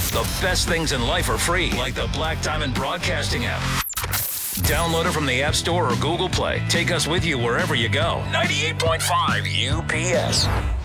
The best things in life are free, like the Black Diamond Broadcasting app. Download it from the App Store or Google Play. Take us with you wherever you go. 98.5 UPS.